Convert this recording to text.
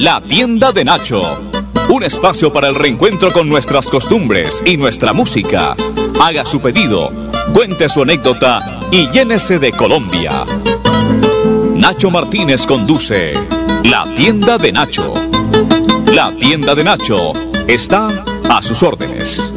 La Tienda de Nacho. Un espacio para el reencuentro con nuestras costumbres y nuestra música. Haga su pedido, cuente su anécdota y llénese de Colombia. Nacho Martínez conduce La Tienda de Nacho. La Tienda de Nacho está a sus órdenes.